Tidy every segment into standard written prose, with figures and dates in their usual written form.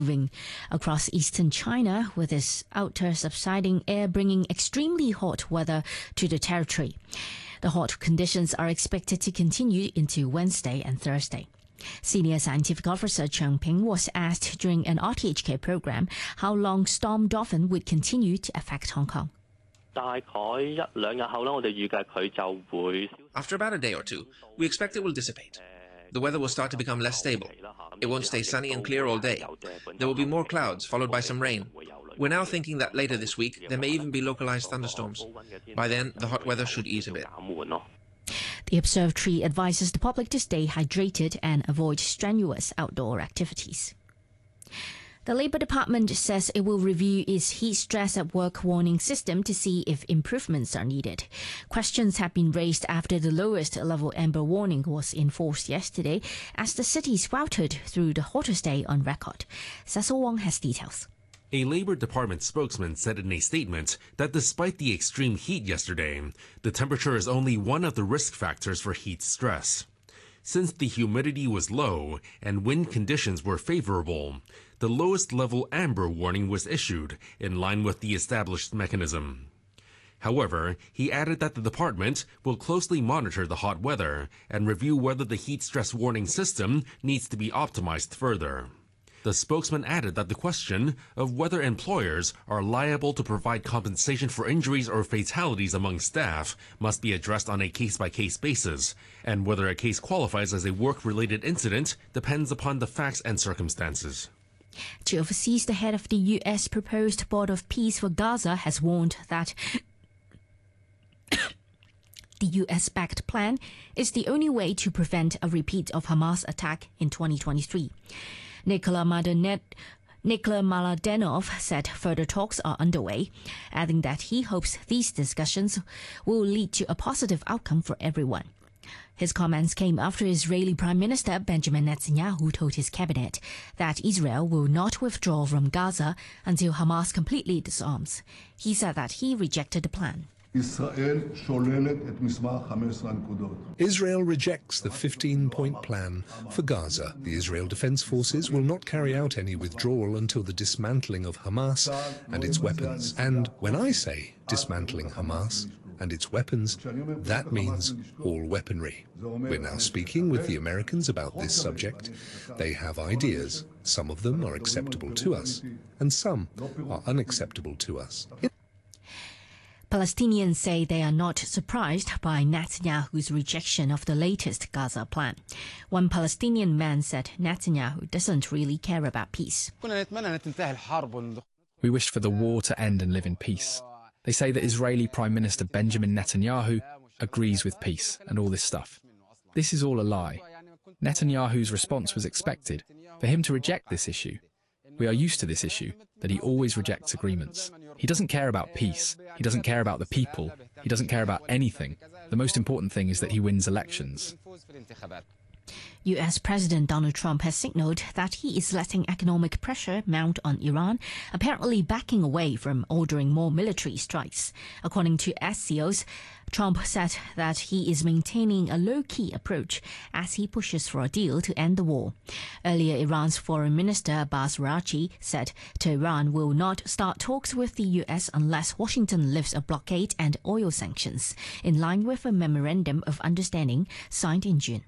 moving across eastern China, with its outer subsiding air bringing extremely hot weather to the territory. The hot conditions are expected to continue into Wednesday and Thursday. Senior Scientific Officer Cheng Ping was asked during an RTHK program how long Storm Dolphin would continue to affect Hong Kong. After about a day or two, we expect it will dissipate. The weather will start to become less stable. It won't stay sunny and clear all day. There will be more clouds, followed by some rain. We're now thinking that later this week, there may even be localized thunderstorms. By then, the hot weather should ease a bit. The observatory advises the public to stay hydrated and avoid strenuous outdoor activities. The Labour Department says it will review its heat stress at work warning system to see if improvements are needed. Questions have been raised after the lowest level amber warning was enforced yesterday as the city sweltered through the hottest day on record. Cecil Wong has details. A Labour Department spokesman said in a statement that despite the extreme heat yesterday, the temperature is only one of the risk factors for heat stress. Since the humidity was low and wind conditions were favorable, the lowest level amber warning was issued in line with the established mechanism. However, he added that the department will closely monitor the hot weather and review whether the heat stress warning system needs to be optimized further. The spokesman added that the question of whether employers are liable to provide compensation for injuries or fatalities among staff must be addressed on a case-by-case basis, and whether a case qualifies as a work-related incident depends upon the facts and circumstances. To overseas, the head of the U.S. proposed Board of Peace for Gaza has warned that the U.S.-backed plan is the only way to prevent a repeat of Hamas attack in 2023. Nikola Maladenov said further talks are underway, adding that he hopes these discussions will lead to a positive outcome for everyone. His comments came after Israeli Prime Minister Benjamin Netanyahu told his cabinet that Israel will not withdraw from Gaza until Hamas completely disarms. He said that he rejected the plan. Israel rejects the 15-point plan for Gaza. The Israel Defense Forces will not carry out any withdrawal until the dismantling of Hamas and its weapons. And when I say dismantling Hamas and its weapons, that means all weaponry. We're now speaking with the Americans about this subject. They have ideas. Some of them are acceptable to us, and some are unacceptable to us. Palestinians say they are not surprised by Netanyahu's rejection of the latest Gaza plan. One Palestinian man said Netanyahu doesn't really care about peace. We wished for the war to end and live in peace. They say that Israeli Prime Minister Benjamin Netanyahu agrees with peace and all this stuff. This is all a lie. Netanyahu's response was expected, for him to reject this issue. We are used to this issue, that he always rejects agreements. He doesn't care about peace. He doesn't care about the people. He doesn't care about anything. The most important thing is that he wins elections. U.S. President Donald Trump has signaled that he is letting economic pressure mount on Iran, apparently backing away from ordering more military strikes. According to Axios, Trump said that he is maintaining a low-key approach as he pushes for a deal to end the war. Earlier, Iran's Foreign Minister Abbas Araghchi said Tehran will not start talks with the U.S. unless Washington lifts a blockade and oil sanctions, in line with a memorandum of understanding signed in June.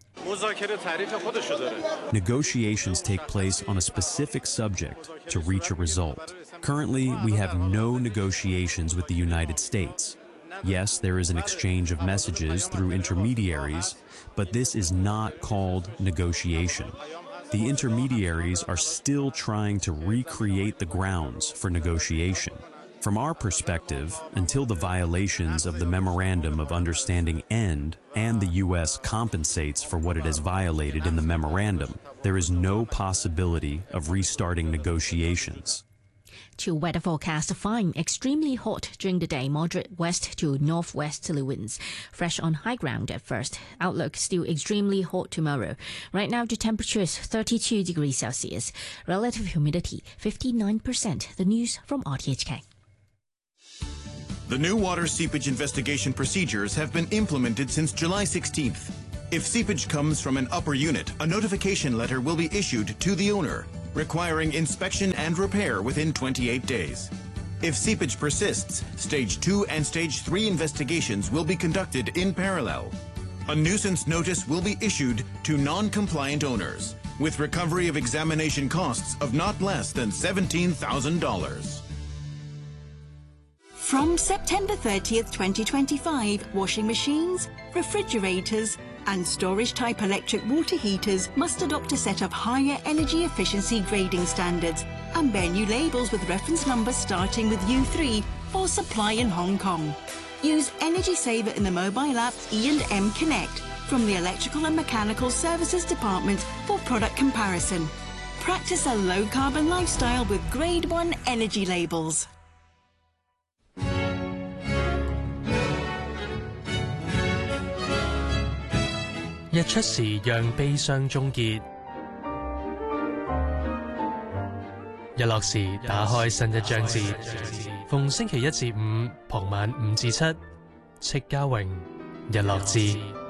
Negotiations take place on a specific subject to reach a result. Currently, we have no negotiations with the United States. Yes, there is an exchange of messages through intermediaries, but this is not called negotiation. The intermediaries are still trying to recreate the grounds for negotiation. From our perspective, until the violations of the Memorandum of Understanding end and the U.S. compensates for what it has violated in the memorandum, there is no possibility of restarting negotiations. To weather forecast, fine, extremely hot during the day, moderate west to northwesterly winds. Fresh on high ground at first. Outlook still extremely hot tomorrow. Right now the temperature is 32 degrees Celsius. Relative humidity 59%. The news from RTHK. The new water seepage investigation procedures have been implemented since July 16th. If seepage comes from an upper unit, a notification letter will be issued to the owner. requiring inspection and repair within 28 days. If seepage persists, Stage 2 and Stage 3 investigations will be conducted in parallel. A nuisance notice will be issued to non-compliant owners, with recovery of examination costs of not less than $17,000. From September 30th, 2025, washing machines, refrigerators, and storage-type electric water heaters must adopt a set of higher energy efficiency grading standards and bear new labels with reference numbers starting with U3 for supply in Hong Kong. Use Energy Saver in the mobile app E&M Connect from the Electrical and Mechanical Services Department for product comparison. Practice a low-carbon lifestyle with Grade 1 energy labels. 日出時讓悲傷終結，日落時打開新一章節。逢星期一至五傍晚5至7，戚家榮日落誌。